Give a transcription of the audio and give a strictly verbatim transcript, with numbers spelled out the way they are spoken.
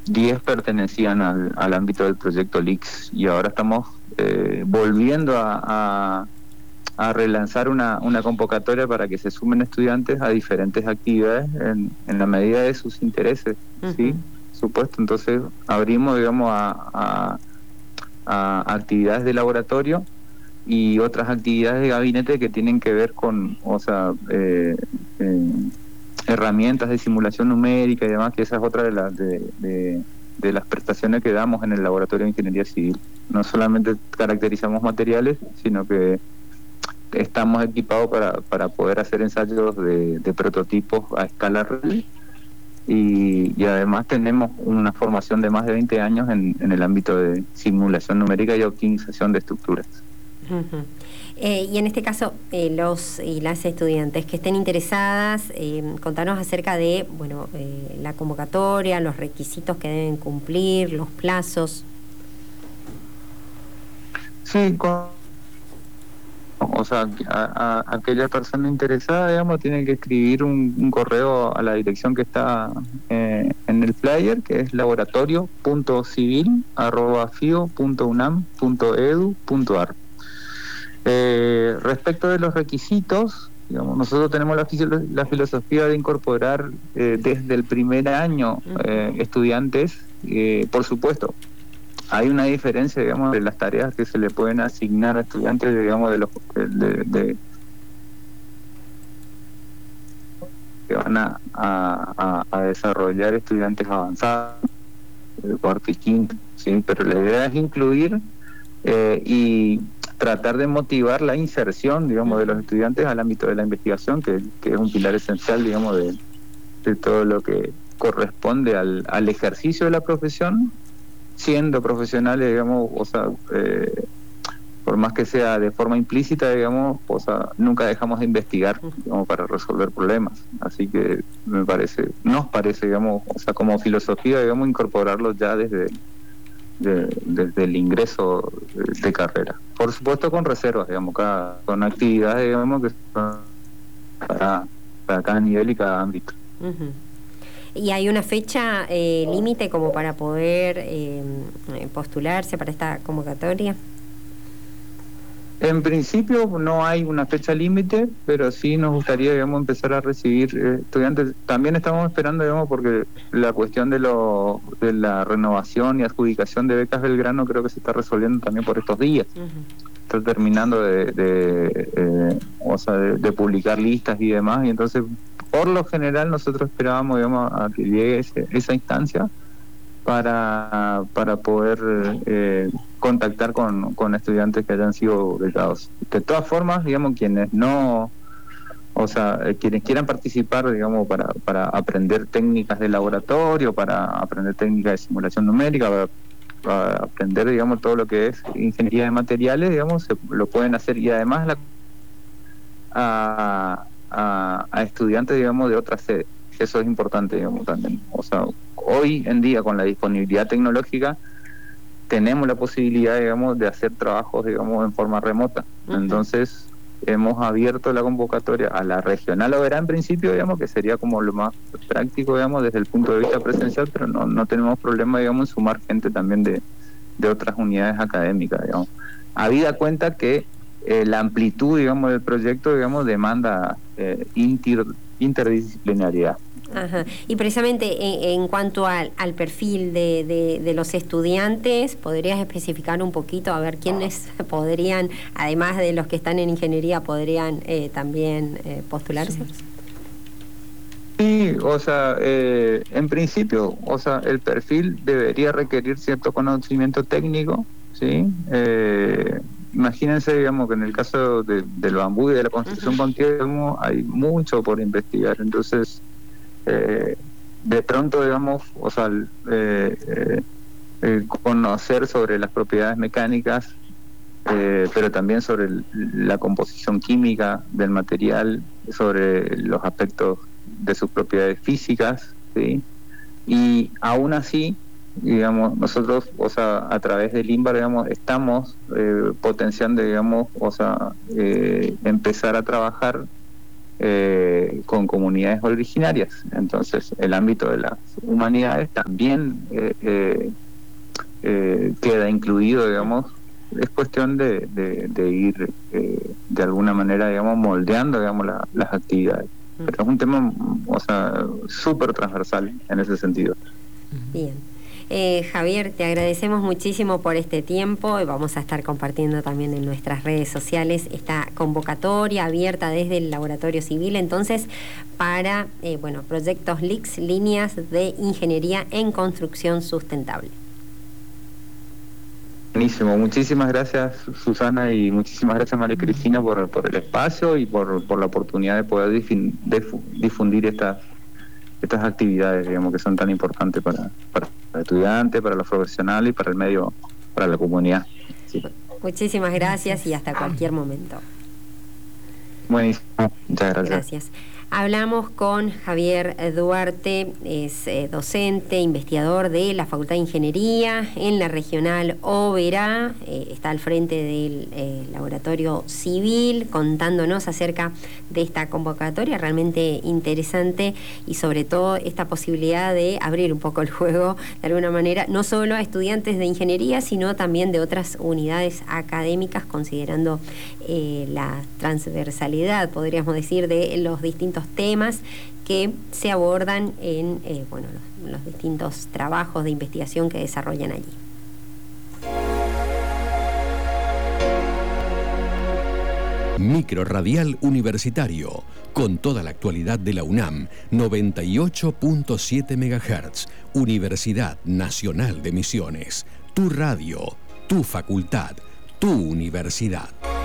diez pertenecían al, al ámbito del proyecto L I X, y ahora estamos eh, volviendo a, a, a relanzar una, una convocatoria para que se sumen estudiantes a diferentes actividades en, en la medida de sus intereses, uh-huh. ¿sí? Supuesto, entonces abrimos, digamos, a, a, a actividades de laboratorio y otras actividades de gabinete que tienen que ver con, o sea, eh, eh, herramientas de simulación numérica y demás, que esa es otra de las de, de, de las prestaciones que damos en el laboratorio de ingeniería civil. No solamente caracterizamos materiales, sino que estamos equipados para, para poder hacer ensayos de, de prototipos a escala real, y, y además tenemos una formación de más de veinte años en, en el ámbito de simulación numérica y optimización de estructuras. Uh-huh. Eh, y en este caso, eh, los y las estudiantes que estén interesadas, eh, contanos acerca de, bueno, eh, la convocatoria, los requisitos que deben cumplir, los plazos. Sí, con, o sea, a, a, aquella persona interesada, digamos, tiene que escribir un, un correo a la dirección que está eh, en el flyer, que es laboratorio punto civil arroba fio punto unam punto edu punto ar. Eh, respecto de los requisitos, digamos, nosotros tenemos la, la filosofía de incorporar eh, desde el primer año eh, estudiantes, eh, por supuesto. Hay una diferencia, digamos, de las tareas que se le pueden asignar a estudiantes, digamos, de los de, de que van a, a, a desarrollar estudiantes avanzados, de cuarto y quinto, ¿sí? Pero la idea es incluir eh, y tratar de motivar la inserción, digamos, de los estudiantes al ámbito de la investigación, que, que es un pilar esencial, digamos, de, de todo lo que corresponde al, al ejercicio de la profesión, siendo profesionales, digamos, o sea, eh, por más que sea de forma implícita, digamos, o sea, nunca dejamos de investigar, digamos, para resolver problemas. Así que me parece, nos parece, digamos, o sea, como filosofía, digamos, incorporarlo ya desde, de, desde el ingreso de, de carrera. Por supuesto con reservas, digamos, cada, con actividades, digamos, que son para, para cada nivel y cada ámbito. Uh-huh. ¿Y hay una fecha eh, límite como para poder eh, postularse para esta convocatoria? En principio no hay una fecha límite, pero sí nos gustaría, digamos, empezar a recibir eh, estudiantes. También estamos esperando, digamos, porque la cuestión de lo de la renovación y adjudicación de becas Belgrano creo que se está resolviendo también por estos días. Uh-huh. Está terminando de, de, eh, o sea, de, de publicar listas y demás, y entonces por lo general nosotros esperábamos, digamos, a que llegue ese, esa instancia para para poder eh, contactar con, con estudiantes que hayan sido becados. De todas formas, digamos, quienes no, o sea, eh, quienes quieran participar, digamos, para, para aprender técnicas de laboratorio, para aprender técnicas de simulación numérica, para, para aprender, digamos, todo lo que es ingeniería de materiales, digamos, se, lo pueden hacer, y además la a A, a estudiantes, digamos, de otras sedes. Eso es importante, digamos, también. O sea, hoy en día, con la disponibilidad tecnológica, tenemos la posibilidad, digamos, de hacer trabajos, digamos, en forma remota. Uh-huh. Entonces, hemos abierto la convocatoria a la regional Oberá, en principio, digamos, que sería como lo más práctico, digamos, desde el punto de vista presencial, pero no, no tenemos problema, digamos, en sumar gente también de, de otras unidades académicas, digamos. Habida cuenta que Eh, la amplitud, digamos, del proyecto, digamos, demanda eh, inter, interdisciplinariedad. Ajá. Y precisamente en, en cuanto al, al perfil de, de, de los estudiantes, ¿podrías especificar un poquito a ver quiénes podrían, además de los que están en ingeniería, podrían eh, también eh, postularse? Sí, o sea, eh, en principio, o sea, el perfil debería requerir cierto conocimiento técnico, ¿sí? Eh, Imagínense, digamos, que en el caso de, del bambú y de la construcción uh-huh. continua hay mucho por investigar. Entonces, eh, de pronto, digamos, o sea, eh, eh, eh, conocer sobre las propiedades mecánicas, eh, pero también sobre el, la composición química del material, sobre los aspectos de sus propiedades físicas, ¿sí? Y aún así, digamos, nosotros, o sea, a través del INBAR, digamos, estamos eh, potenciando, digamos, o sea, eh, empezar a trabajar eh, con comunidades originarias. Entonces, el ámbito de las humanidades también eh, eh, eh, queda incluido, digamos. Es cuestión de, de, de ir eh, de alguna manera, digamos, moldeando, digamos, la, las actividades. Pero es un tema, o sea, súper transversal en ese sentido. Bien. Eh, Javier, te agradecemos muchísimo por este tiempo y vamos a estar compartiendo también en nuestras redes sociales esta convocatoria abierta desde el Laboratorio Civil, entonces, para eh, bueno, proyectos L I C S, líneas de ingeniería en construcción sustentable. Buenísimo, muchísimas gracias Susana y muchísimas gracias María Cristina por, por el espacio y por, por la oportunidad de poder difin, difu, difundir estas estas actividades, digamos, que son tan importantes para, para los estudiantes, para los profesionales y para el medio, para la comunidad. Sí. Muchísimas gracias y hasta cualquier momento. Buenísimo, muchas gracias. Gracias. Hablamos con Javier Duarte, es eh, docente, investigador de la Facultad de Ingeniería en la Regional Oberá, eh, está al frente del eh, Laboratorio Civil, contándonos acerca de esta convocatoria realmente interesante y sobre todo esta posibilidad de abrir un poco el juego de alguna manera, no solo a estudiantes de ingeniería, sino también de otras unidades académicas, considerando eh, la transversalidad, podríamos decir, de los distintos temas que se abordan en eh, bueno, los, los distintos trabajos de investigación que desarrollan allí. Microradial Universitario, con toda la actualidad de la UNAM, noventa y ocho punto siete megahertz, Universidad Nacional de Misiones, tu radio, tu facultad, tu universidad.